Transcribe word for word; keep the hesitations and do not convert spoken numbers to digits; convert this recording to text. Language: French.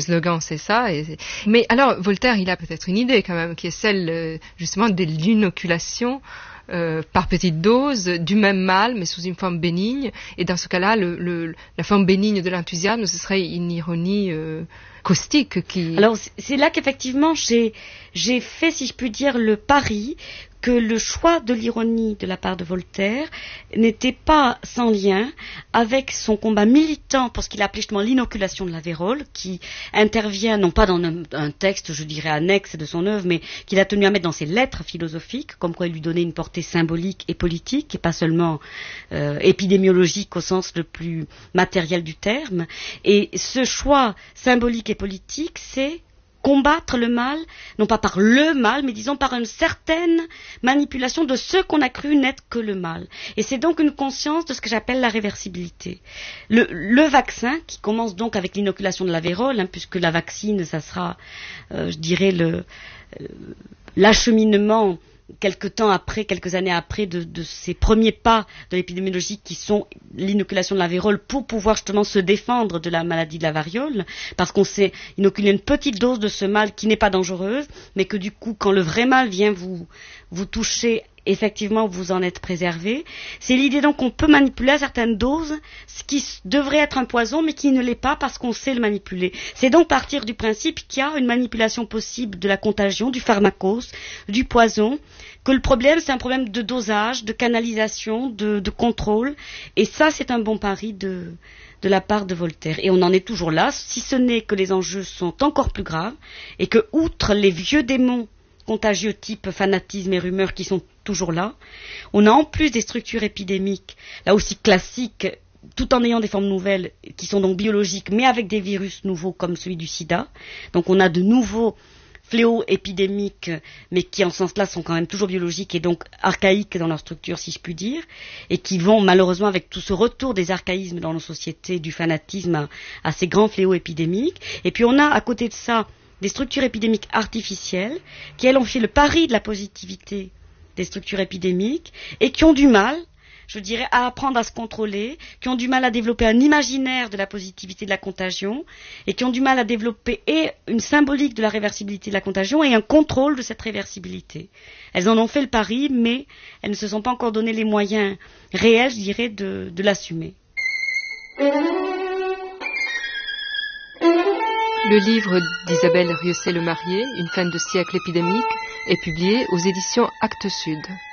slogan, c'est ça. Et, mais alors, Voltaire, il a peut-être une idée quand même, qui est celle justement de l'inoculation euh, par petite dose du même mal, mais sous une forme bénigne. Et dans ce cas-là, le, le, la forme bénigne de l'enthousiasme, ce serait une ironie euh, caustique qui... Alors, c'est là qu'effectivement, j'ai, j'ai fait, si je puis dire, le pari que le choix de l'ironie de la part de Voltaire n'était pas sans lien avec son combat militant pour ce qu'il appelait justement l'inoculation de la vérole, qui intervient non pas dans un, un texte, je dirais, annexe de son œuvre, mais qu'il a tenu à mettre dans ses lettres philosophiques, comme quoi il lui donnait une portée symbolique et politique, et pas seulement euh, épidémiologique au sens le plus matériel du terme. Et ce choix symbolique et politique, c'est combattre le mal, non pas par le mal, mais disons par une certaine manipulation de ce qu'on a cru n'être que le mal. Et c'est donc une conscience de ce que j'appelle la réversibilité. Le, le vaccin, qui commence donc avec l'inoculation de la vérole, hein, puisque la vaccine, ça sera, euh, je dirais, le, euh, l'acheminement quelque temps après, quelques années après, de, de ces premiers pas de l'épidémiologie qui sont l'inoculation de la vérole pour pouvoir justement se défendre de la maladie de la variole, parce qu'on sait inoculer une petite dose de ce mal qui n'est pas dangereuse, mais que du coup, quand le vrai mal vient vous, vous toucher, effectivement, vous en êtes préservé. C'est l'idée donc qu'on peut manipuler à certaines doses ce qui devrait être un poison, mais qui ne l'est pas parce qu'on sait le manipuler. C'est donc partir du principe qu'il y a une manipulation possible de la contagion, du pharmacos, du poison, que le problème, c'est un problème de dosage, de canalisation, de, de contrôle. Et ça, c'est un bon pari de, de la part de Voltaire. Et on en est toujours là, si ce n'est que les enjeux sont encore plus graves, et que, outre les vieux démons contagieux type fanatisme et rumeurs qui sont toujours là, on a en plus des structures épidémiques, là aussi classiques, tout en ayant des formes nouvelles, qui sont donc biologiques, mais avec des virus nouveaux comme celui du sida. Donc on a de nouveaux fléaux épidémiques, mais qui en ce sens-là sont quand même toujours biologiques et donc archaïques dans leur structure, si je puis dire, et qui vont malheureusement avec tout ce retour des archaïsmes dans nos sociétés, du fanatisme à, à ces grands fléaux épidémiques. Et puis on a à côté de ça des structures épidémiques artificielles qui, elles, ont fait le pari de la positivité des structures épidémiques et qui ont du mal, je dirais, à apprendre à se contrôler, qui ont du mal à développer un imaginaire de la positivité de la contagion et qui ont du mal à développer et une symbolique de la réversibilité de la contagion et un contrôle de cette réversibilité. Elles en ont fait le pari, mais elles ne se sont pas encore donné les moyens réels, je dirais, de, de l'assumer. Le livre d'Isabelle Rieussé-Le Marié, Une fin de siècle épidémique, est publié aux éditions Actes Sud.